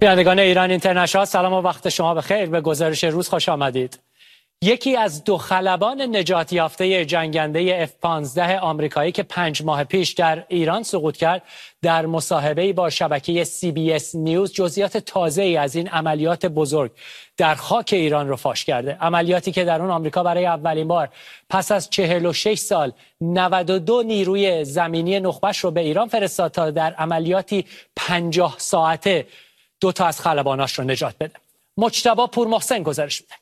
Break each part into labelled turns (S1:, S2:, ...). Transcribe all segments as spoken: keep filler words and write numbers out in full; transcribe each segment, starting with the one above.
S1: بینندگان ایران اینترنشنال، سلام و وقت شما بخیر. به گزارش روز خوش آمدید. یکی از دو خلبان نجات یافته جنگنده اف پانزده آمریکایی که پنج ماه پیش در ایران سقوط کرد، در مصاحبه‌ای با شبکه سی بی اس نیوز جزئیات تازه‌ای از این عملیات بزرگ در خاک ایران رو فاش کرده. عملیاتی که در اون آمریکا برای اولین بار پس از چهل و شش سال نود و دو نیروی زمینی نخبه‌اش رو به ایران فرستاد تا در عملیاتی پنجاه ساعته دو تا از خلباناش رو نجات بده. مجتبی پورمحسن گزارش میده.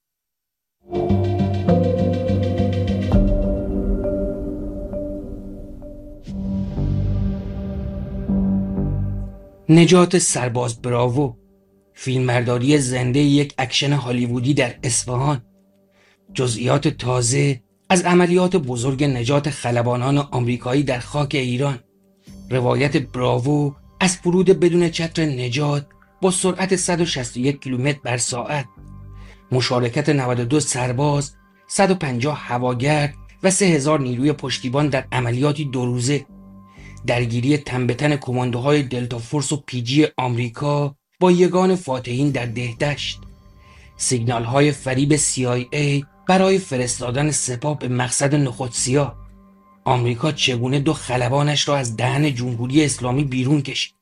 S2: نجات سرباز براوو، فیلمبرداری زنده یک اکشن هالیوودی در اصفهان، جزئیات تازه از عملیات بزرگ نجات خلبانان آمریکایی در خاک ایران، روایت براوو از فرود بدون چتر نجات با سرعت صد و شصت و یک کیلومتر بر ساعت، مشارکت نود و دو سرباز، صد و پنجاه هواگرد و سه هزار نیروی پشتیبان در عملیاتی دو روزه، درگیری تن به تن کماندوهای دلتا فورس و پی جی آمریکا با یگان فاتحین در دهدشت، سیگنال های فریب سی آی ای برای فرستادن سپاه به مقصد نخودسیا، آمریکا چگونه دو خلبانش را از دهن جمهوری اسلامی بیرون کشید.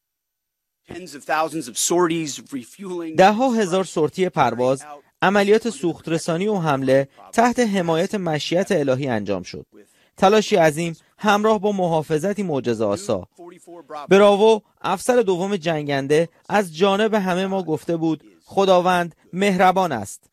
S3: ده ها هزار سورتی پرواز، عملیات سوخترسانی و حمله تحت حمایت مشیت الهی انجام شد. تلاشی عظیم همراه با محافظتی معجزه‌آسا. براوو، افسر دوم جنگنده، از جانب همه ما گفته بود خداوند مهربان است.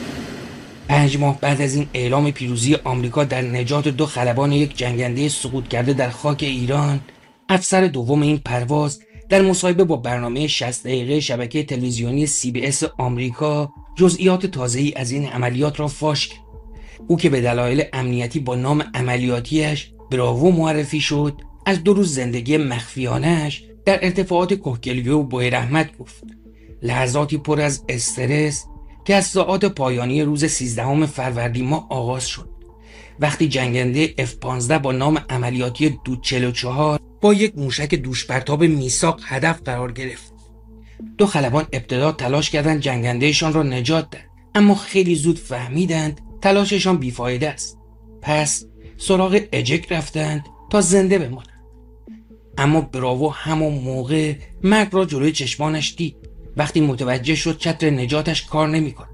S2: پنج ماه بعد از این اعلام پیروزی آمریکا در نجات دو خلبان یک جنگنده سقوط کرده در خاک ایران، افسر دوم این پرواز در مصاحبه با برنامه شصت دقیقه شبکه تلویزیونی سی بی اس آمریکا جزئیات تازه‌ای از این عملیات را فاش کرد. او که به دلایل امنیتی با نام عملیاتیش براوو معرفی شد، از دو روز زندگی مخفیانش در ارتفاعات کوهگیلویه و بویراحمد گفت. لحظاتی پر از استرس که از ساعات پایانی روز سیزدهم فروردین ماه آغاز شد، وقتی جنگنده اف پانزده با نام عملیاتی دود چهل و چهار با یک موشک دوشپرتاب میثاق هدف قرار گرفت. دو خلبان ابتدا تلاش کردند جنگندهشان را نجات دهند، اما خیلی زود فهمیدند تلاششان بیفایده است. پس سراغ اجک رفتند تا زنده بمانند. اما براوو همون موقع مرگ را جلوی چشمانش دید. وقتی متوجه شد چتر نجاتش کار نمی‌کنه.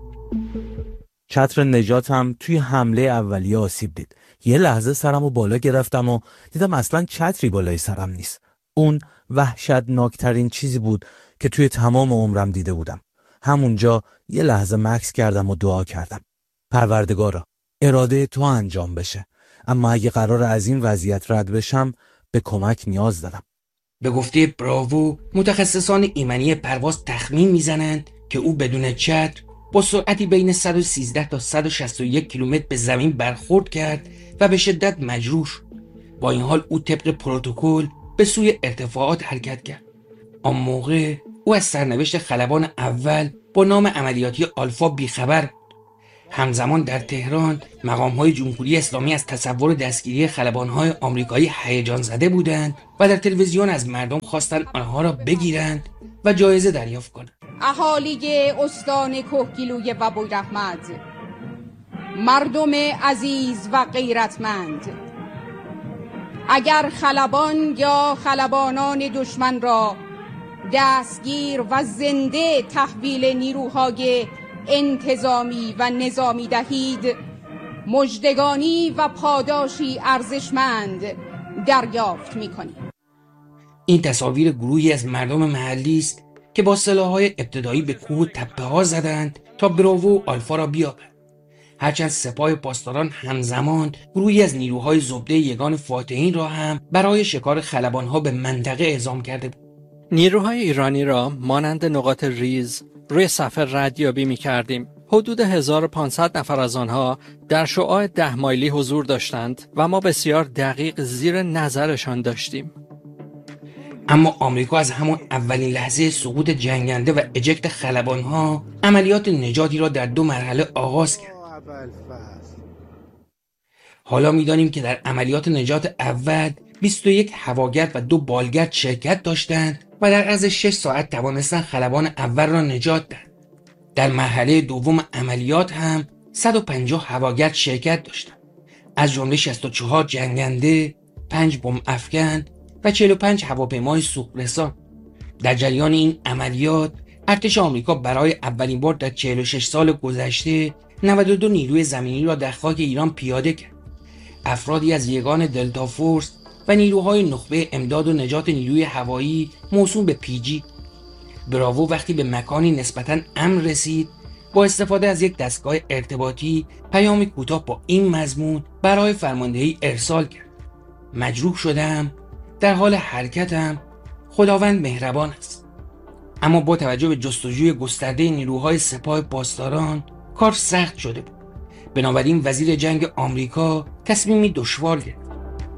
S4: چتر نجاتم توی حمله اولیه آسیب دید. یه لحظه سرمو بالا گرفتم و دیدم اصلا چتری بالای سرم نیست. اون وحشتناکترین چیزی بود که توی تمام عمرم دیده بودم. همونجا یه لحظه مکث کردم و دعا کردم. پروردگارا، اراده تو انجام بشه، اما اگه قرار از این وضعیت رد بشم به کمک نیاز دارم.
S2: به گفته براوو، متخصصان ایمنی پرواز تخمین میزنند که او بدون چتر با سرعتی بین صد و سیزده تا صد و شصت و یک کیلومتر به زمین برخورد کرد و به شدت مجروح شد. با این حال او طبق پروتکل به سوی ارتفاعات حرکت کرد. آن موقع او از سرنوشت خلبان اول با نام عملیاتی آلفا بیخبر بود. همزمان در تهران مقام‌های جمهوری اسلامی از تصور دستگیری خلبان‌های آمریکایی هیجان زده بودند و در تلویزیون از مردم خواستند آنها را بگیرند و جایزه دریافت کنند.
S5: اهالی استان کوهگیلویه و بویراحمد، مردم عزیز و غیرتمند، اگر خلبان یا خلبانان دشمن را دستگیر و زنده تحویل نیروهای انتظامی و نظامی دهید، مژدگانی و پاداشی ارزشمند دریافت می‌کنید.
S2: این تصاویر گروهی از مردم محلی است که با سلاح‌های ابتدایی به کوه و تپه‌ها زدند تا براوو و آلفا را بیابند. هرچند سپاه پاسداران همزمان گروهی از نیروهای زبده یگان فاتحین را هم برای شکار خلبان‌ها به منطقه اعزام کرده بود.
S6: نیروهای ایرانی را مانند نقاط ریز روی صفحه ردیابی می کردیم. حدود هزار و پانصد نفر از آنها در شعاع ده مایلی حضور داشتند و ما بسیار دقیق زیر نظرشان داشتیم.
S2: اما آمریکا از همان اولین لحظه سقوط جنگنده و اجکت خلبانها عملیات نجاتی را در دو مرحله آغاز کرد. حالا می‌دانیم که در عملیات نجات اول بیست و یک هواگرد و دو بالگرد شرکت داشتند و در عرض شش ساعت توانستند خلبان اول را نجات دهند. در مرحله دوم عملیات هم صد و پنجاه هواگرد شرکت داشتند، از جمله شصت و چهار جنگنده، پنج بمب افکن و چهل و پنج هواپیمای سوخت‌رسان. در جریان این عملیات ارتش آمریکا برای اولین بار در چهل و شش سال گذشته نود و دو نیروی زمینی را در خاک ایران پیاده کرد. افرادی از یگان دلتا فورس و نیروهای نخبه امداد و نجات نیروی هوایی موسوم به پی جی. براوو وقتی به مکانی نسبتاً امن رسید، با استفاده از یک دستگاه ارتباطی پیامی کوتاه با این مضمون برای فرماندهی ارسال کرد: مجروح شدم، در حال حرکتم، خداوند مهربان است. اما با توجه به جستجوی گسترده نیروهای سپاه پاسداران کار سخت شده بود. بنابراین وزیر جنگ آمریکا تصمیمی دشوار گرفت.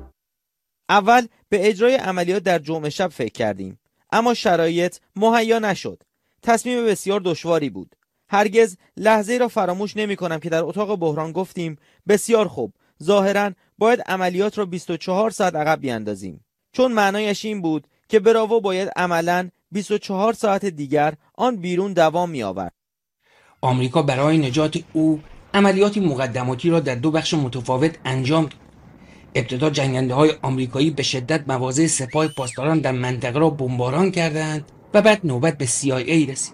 S3: اول به اجرای عملیات در جمعه شب فکر کردیم، اما شرایط مهیا نشد. تصمیم بسیار دشواری بود. هرگز لحظه را فراموش نمی کنم که در اتاق بحران گفتیم بسیار خوب، ظاهراً باید عملیات را بیست و چهار ساعت عقب بیاندازیم، چون معنایش این بود که براوو باید عملاً بیست و چهار ساعت دیگر آن بیرون دوام می آورد.
S2: آمریکا برای نجات او عملیاتی مقدماتی را در دو بخش متفاوت انجام داد. ابتدا جنگنده های آمریکایی به شدت مواضع سپاه پاسداران در منطقه را بمباران کردند و بعد نوبت به سی آی ای رسید.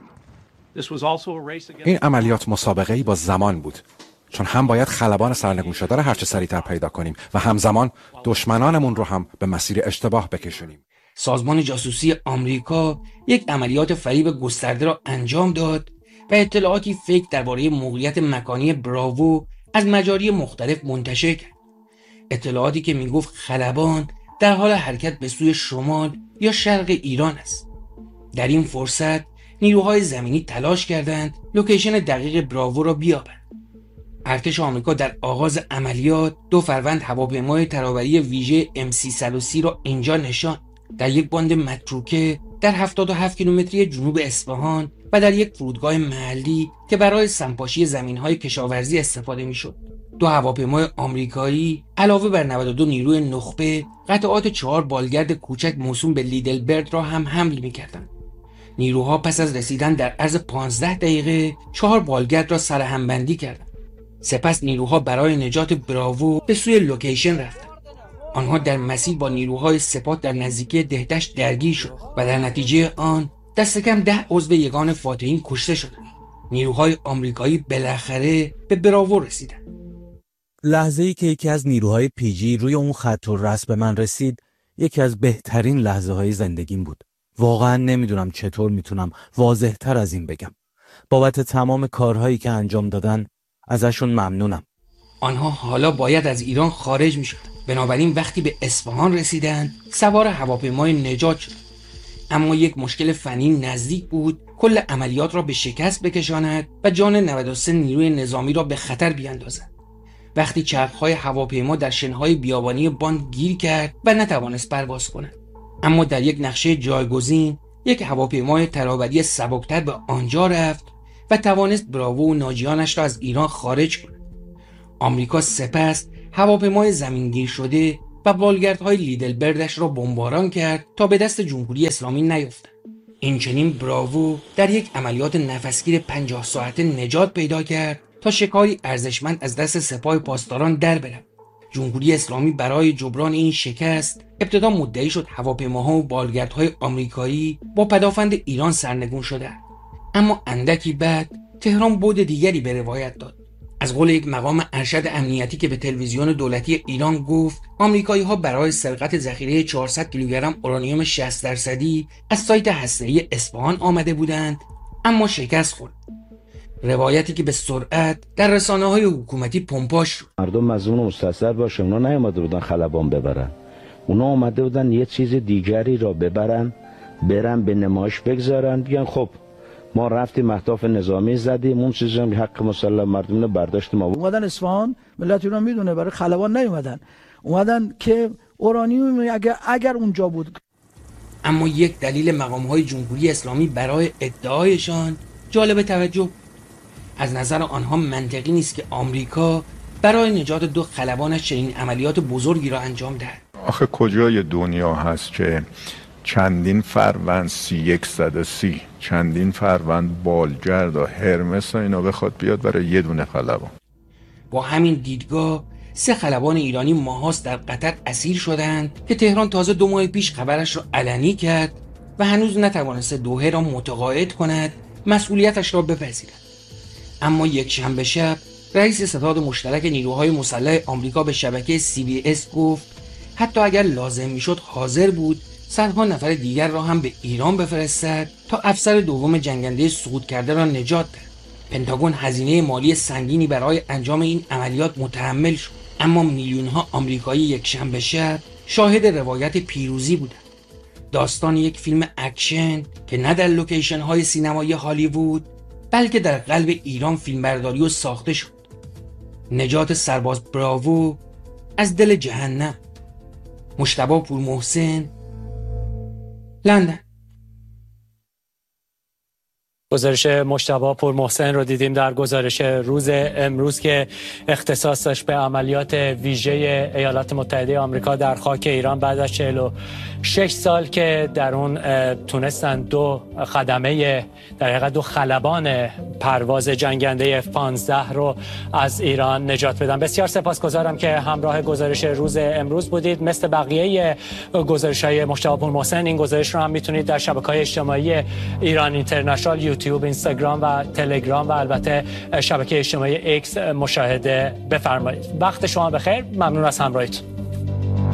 S7: این عملیات مسابقه‌ای با زمان بود، چون هم باید خلبان سرنگون شده را هرچه سریعتر پیدا کنیم و همزمان دشمنانمون رو هم به مسیر اشتباه بکشونیم.
S2: سازمان جاسوسی آمریکا یک عملیات فریب گسترده را انجام داد و اطلاعاتی فیک درباره موقعیت مکانی براوو از مجاری مختلف منتشر کرد. اطلاعاتی که میگفت خلبان در حال حرکت به سوی شمال یا شرق ایران است. در این فرصت نیروهای زمینی تلاش کردند لوکیشن دقیق براوو را بیابند. ارتش آمریکا در آغاز عملیات دو فروند هواپیمای ترابری ویژه ام سیصد و سی را اینجا نشاند، در یک باند متروکه در هفتاد و هفت کیلومتری جنوب اصفهان و در یک فرودگاه محلی که برای سنپاشی زمین‌های کشاورزی استفاده می‌شد. دو هواپیمای آمریکایی علاوه بر نود و دو نیروی نخبه قطعات چهار بالگرد کوچک موسوم به لیدلبرد را هم حمل می‌کردند. نیروها پس از رسیدن در عرض پانزده دقیقه چهار بالگرد را سرهمبندی کردند. سپس نیروها برای نجات براوو به سوی لوکیشن رفتند. آنها در مسیر با نیروهای سپاه در نزدیکی دهدشت درگیر شد و در نتیجه آن دست کم ده عضو یگان فاتحین کشته شدند. نیروهای آمریکایی بالاخره به براوو رسیدند.
S4: لحظه‌ای که یکی از نیروهای پی جی روی اون خط الرس به من رسید، یکی از بهترین لحظه‌های زندگیم بود. واقعا نمیدونم چطور میتونم واضح‌تر از این بگم. بابت تمام کارهایی که انجام دادن ازشون ممنونم.
S2: آنها حالا باید از ایران خارج میشدند. بنابراین وقتی به اصفهان رسیدند سوار هواپیمای نجات شدند. اما یک مشکل فنی نزدیک بود کل عملیات را به شکست بکشاند و جان نود و سه نیروی نظامی را به خطر بیاندازد. وقتی چرخهای هواپیما در شنهای بیابانی باند گیر کرد و نتوانست پرواز کند. اما در یک نقشه جایگزین یک هواپیمای ترابری سبکتر به آنجا رفت و توانست براوو و ناجیانش را از ایران خارج کند. آمریکا سپس هواپیمای زمینگیر شده و بالگردهای لیدلبردش را بمباران کرد تا به دست جمهوری اسلامی نیفتند. اینچنین براوو در یک عملیات نفسگیر پنجاه ساعته نجات پیدا کرد تا شکاری ارزشمند از دست سپاه پاسداران در برود. جمهوری اسلامی برای جبران این شکست ابتدا مدعی شد هواپیماها و بالگردهای آمریکایی با پدافند ایران سرنگون شدند. اما اندکی بعد تهران بعد دیگری به روایت داد. از قول یک مقام ارشد امنیتی که به تلویزیون دولتی ایران گفت آمریکایی‌ها برای سرقت ذخیره چهارصد کیلوگرم اورانیوم شصت درصدی از سایت هسته‌ای اصفهان آمده بودند، اما شکست خورد. روایتی که به سرعت در رسانه‌های حکومتی پمپاژ شد.
S8: مردم مظنون و مستثر باشه، اونا نیامده بودن خلبان ببرن، اونا آمده بودن یه چیز دیگری را ببرن، برن به نمایش بگذارن، بیان خب ما رفتیم اهداف نظامی زدیم، اون چیزی هم حق مسلم مردم برداشت ما.
S9: اومدن اصفهان، ملت ایران میدونه برای خلبان نیومدن، اومدن که اورانیوم اگر اگر اونجا بود.
S2: اما یک دلیل مقام‌های جمهوری اسلامی برای ادعایشان جالب توجه. از نظر آنها منطقی نیست که آمریکا برای نجات دو خلبانش چنین عملیات بزرگی را انجام دهد.
S10: آخه کجای دنیا هست که چندین فروند سی صد و سی چندین فروند بالگرد و هرمس و اینا بخواد بیاد برای یه دونه خلبان.
S2: با همین دیدگاه سه خلبان ایرانی ماهاست در قطر اسیر شدند که تهران تازه دو ماه پیش خبرش را علنی کرد و هنوز نتوانسته دوحه را متقاعد کند مسئولیتش را بپذیرد. اما یک شنبه شب رئیس ستاد مشترک نیروهای مسلح آمریکا به شبکه سی بی اس گفت حتی اگر لازم میشد حاضر بود صدها نفر دیگر را هم به ایران بفرستد تا افسر دوم جنگنده سقوط کرده را نجات دهد. پنتاگون هزینه مالی سنگینی برای انجام این عملیات متحمل شد، اما میلیون ها آمریکایی یک شنبه شب شاهد روایت پیروزی بودند. داستان یک فیلم اکشن که نه در لوکیشن های سینمایی هالیوود بلکه در قلب ایران فیلمبرداری و ساخته شد. نجات سرباز براوو از دل جهنم. مجتبی پورمحسن، لندن.
S1: گزارش مجتبی پورمحسن رو دیدیم در گزارش روز امروز که اختصاص داشت به عملیات ویژه ایالات متحده آمریکا در خاک ایران بعد از چهل و شش سال که در اون تونستن دو خدمه در حقیقت دو خلبان پرواز جنگنده اف پانزده رو از ایران نجات بدن. بسیار سپاسگزارم که همراه گزارش روز امروز بودید. مثل بقیه گزارش‌های مجتبی پورمحسن این گزارش رو هم میتونید در شبکه‌های اجتماعی ایران اینترنشنال، یوتیوب، اینستاگرام و تلگرام و البته شبکه اجتماعی ایکس مشاهده بفرمایید. وقت شما بخیر. ممنون از همراهیتون.